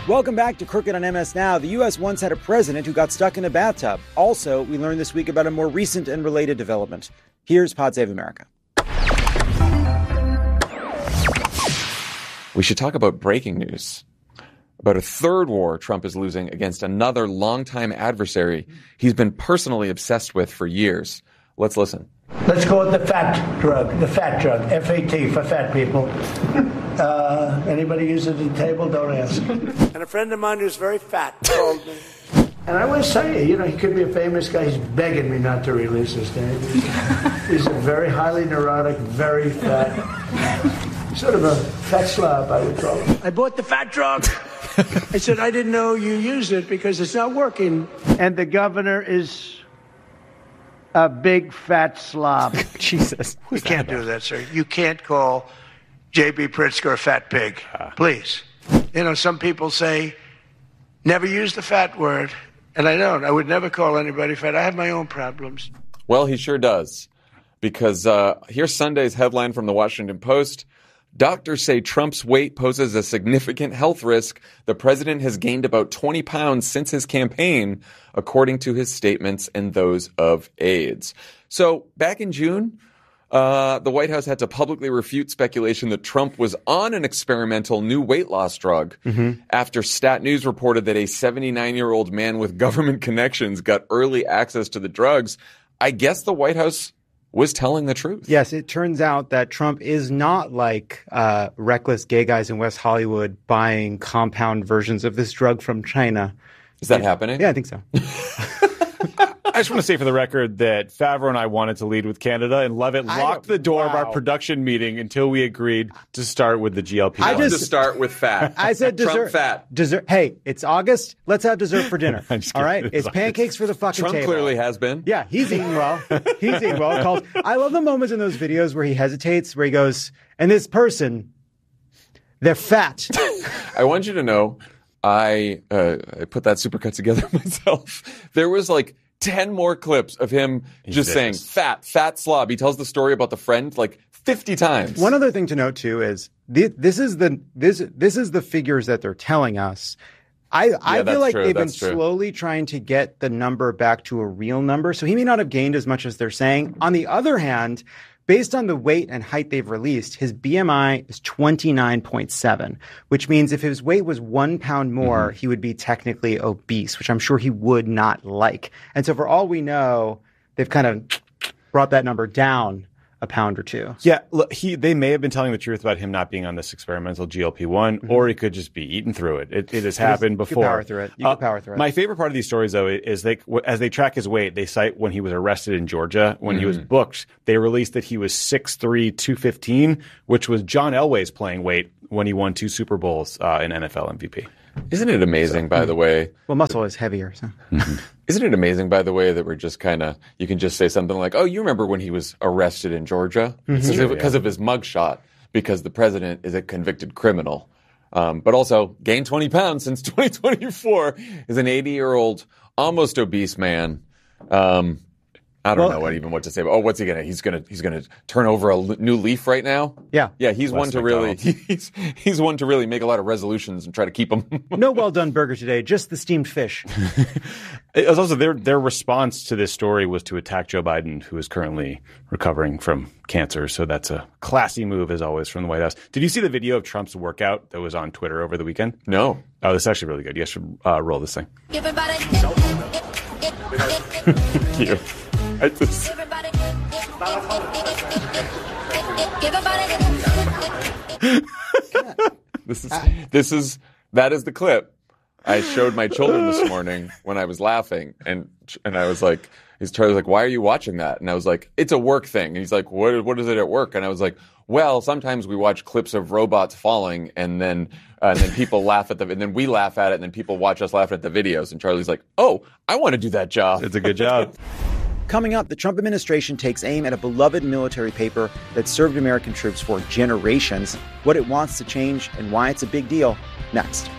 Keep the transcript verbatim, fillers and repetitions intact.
Welcome back to Crooked on M S Now. The U S once had a president who got stuck in a bathtub. Also, we learned this week about a more recent and related development. Here's Pod Save America. We should talk about breaking news. About a third war Trump is losing against another longtime adversary he's been personally obsessed with for years. Let's listen. Let's call it the fat drug, the fat drug, F A T for fat people. Uh, anybody use it at the table? Don't ask. And a friend of mine who's very fat told me. And I will say, you know, he could be a famous guy. He's begging me not to release his name. He's a very highly neurotic, very fat, sort of a fat slob, I would call him. I bought the fat drug. I said, I didn't know you used it because it's not working. And the governor is a big fat slob. Jesus. You can't do that, sir. You can't call J B. Pritzker a fat pig. Please. You know, some people say, never use the fat word. And I don't. I would never call anybody fat. I have my own problems. Well, he sure does. Because uh, here's Sunday's headline from the Washington Post. Doctors say Trump's weight poses a significant health risk. The president has gained about twenty pounds since his campaign, according to his statements and those of aides. So back in June, uh, the White House had to publicly refute speculation that Trump was on an experimental new weight loss drug mm-hmm. after Stat News reported that a seventy-nine-year-old man with government connections got early access to the drugs. I guess the White House was telling the truth. Yes, it turns out that Trump is not like uh, reckless gay guys in West Hollywood buying compound versions of this drug from China. Is that yeah. happening? Yeah, I think so. I just want to say for the record that Favreau and I wanted to lead with Canada, and Levitt locked the door wow. of our production meeting until we agreed to start with the G L P. I just to start with fat. I said dessert. Trump fat. Dessert. Hey, it's August. Let's have dessert for dinner. All right? It's, it's pancakes for the fucking Trump table. Trump clearly has been. Yeah, he's eating well. He's eating well. Called, I love the moments in those videos where he hesitates, where he goes, and this person, they're fat. I want you to know, I uh, I put that supercut together myself. There was like ten more clips of him He's just vicious. saying fat, fat slob. He tells the story about the friend like fifty times. One other thing to note too is th- this is the this this is the figures that they're telling us. I, I yeah, feel like true. they've that's been true. slowly trying to get the number back to a real number. So he may not have gained as much as they're saying. On the other hand, based on the weight and height they've released, his B M I is twenty-nine point seven, which means if his weight was one pound more, mm-hmm. he would be technically obese, which I'm sure he would not like. And so for all we know, they've kind of brought that number down a pound or two. Yeah, look, he they may have been telling the truth about him not being on this experimental G L P one, mm-hmm. or he could just be eating through it. It, it has it happened is, before. You can power through it. You uh, can power through it. My favorite part of these stories, though, is they as they track his weight, they cite when he was arrested in Georgia, when mm-hmm. he was booked, they released that he was six three, two fifteen, which was John Elway's playing weight when he won two Super Bowls uh, in N F L M V P. Isn't it amazing, so, by the way? Well, muscle is heavier. So. Isn't it amazing, by the way, that we're just kind of, you can just say something like, oh, you remember when he was arrested in Georgia? Because mm-hmm. yeah. of his mugshot, because the president is a convicted criminal. Um, but also gained twenty pounds since twenty twenty-four, is an eighty-year-old, almost obese man. Um, I don't well, know what even what to say. But, oh, what's he gonna? He's gonna he's gonna turn over a l- new leaf right now. Yeah, yeah. He's West one to McDonald's. really he's he's one to really make a lot of resolutions and try to keep them. No well done burger today, just the steamed fish. It was also their their response to this story was to attack Joe Biden, who is currently recovering from cancer. So that's a classy move, as always, from the White House. Did you see the video of Trump's workout that was on Twitter over the weekend? No. Oh, this is actually really good. You guys should uh, roll this thing. Everybody. Thank you. I just... this is this is that is the clip I showed my children this morning when I was laughing, and and I was like, he's Charlie's like, why are you watching that? And I was like, it's a work thing. And he's like, what what is it at work? And I was like, well, sometimes we watch clips of robots falling, and then uh, and then people laugh at the and then we laugh at it, and then people watch us laugh at the videos. And Charlie's like, oh, I want to do that job. It's a good job. Coming up, the Trump administration takes aim at a beloved military paper that served American troops for generations, what it wants to change, and why it's a big deal. Next.